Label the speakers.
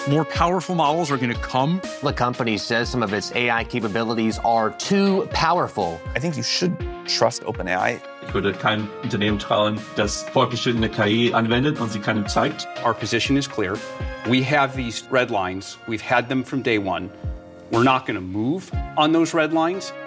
Speaker 1: More powerful models are going to come.
Speaker 2: The company says some of its AI capabilities are too powerful.
Speaker 3: I think you should trust OpenAI.
Speaker 4: Ich würde keinem Unternehmen trauen, das fortgeschrittene KI anwendet und sie keinem zeigt.
Speaker 5: Our position is clear. We have these red lines. We've had them from day one. We're not going to move on those red lines.